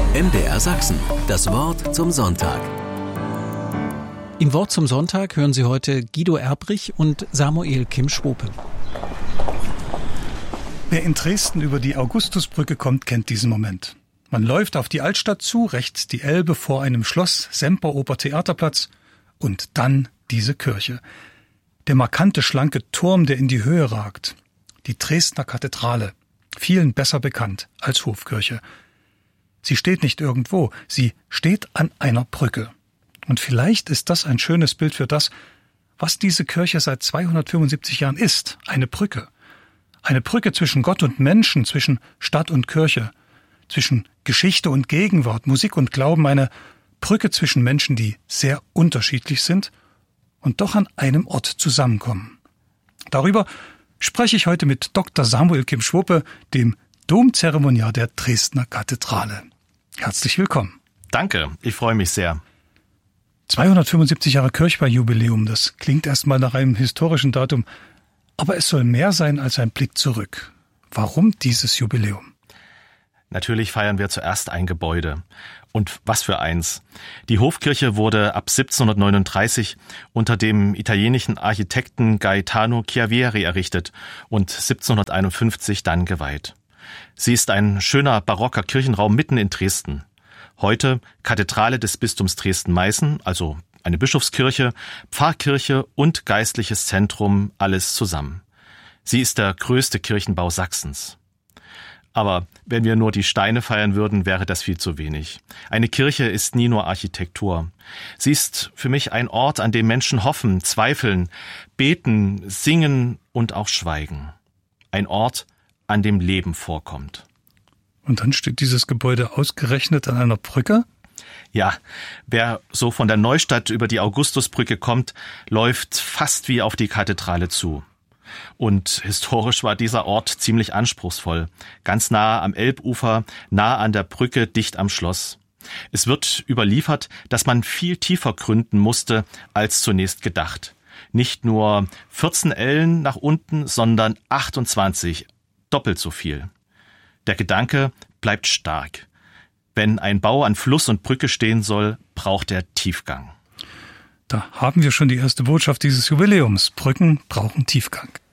MDR Sachsen, das Wort zum Sonntag. Im Wort zum Sonntag hören Sie heute Guido Erbrich und Samuel Kim Schwope. Wer in Dresden über die Augustusbrücke kommt, kennt diesen Moment. Man läuft auf die Altstadt zu, rechts die Elbe vor einem Schloss, Semperoper Theaterplatz und dann diese Kirche. Der markante, schlanke Turm, der in die Höhe ragt. Die Dresdner Kathedrale, vielen besser bekannt als Hofkirche. Sie steht nicht irgendwo, sie steht an einer Brücke. Und vielleicht ist das ein schönes Bild für das, was diese Kirche seit 275 Jahren ist, eine Brücke. Eine Brücke zwischen Gott und Menschen, zwischen Stadt und Kirche, zwischen Geschichte und Gegenwart, Musik und Glauben, eine Brücke zwischen Menschen, die sehr unterschiedlich sind und doch an einem Ort zusammenkommen. Darüber spreche ich heute mit Dr. Samuel Kim Schwope, dem Domzeremoniar der Dresdner Kathedrale. Herzlich willkommen. Danke, ich freue mich sehr. 275 Jahre Kirchweihjubiläum, das klingt erstmal nach einem historischen Datum, aber es soll mehr sein als ein Blick zurück. Warum dieses Jubiläum? Natürlich feiern wir zuerst ein Gebäude. Und was für eins. Die Hofkirche wurde ab 1739 unter dem italienischen Architekten Gaetano Chiavieri errichtet und 1751 dann geweiht. Sie ist ein schöner barocker Kirchenraum mitten in Dresden. Heute Kathedrale des Bistums Dresden-Meißen, also eine Bischofskirche, Pfarrkirche und geistliches Zentrum, alles zusammen. Sie ist der größte Kirchenbau Sachsens. Aber wenn wir nur die Steine feiern würden, wäre das viel zu wenig. Eine Kirche ist nie nur Architektur. Sie ist für mich ein Ort, an dem Menschen hoffen, zweifeln, beten, singen und auch schweigen. Ein Ort, an dem Leben vorkommt. Und dann steht dieses Gebäude ausgerechnet an einer Brücke? Ja, wer so von der Neustadt über die Augustusbrücke kommt, läuft fast wie auf die Kathedrale zu. Und historisch war dieser Ort ziemlich anspruchsvoll. Ganz nah am Elbufer, nah an der Brücke, dicht am Schloss. Es wird überliefert, dass man viel tiefer gründen musste, als zunächst gedacht. Nicht nur 14 Ellen nach unten, sondern 28, doppelt so viel. Der Gedanke bleibt stark. Wenn ein Bau an Fluss und Brücke stehen soll, braucht er Tiefgang. Da haben wir schon die erste Botschaft dieses Jubiläums. Brücken brauchen Tiefgang.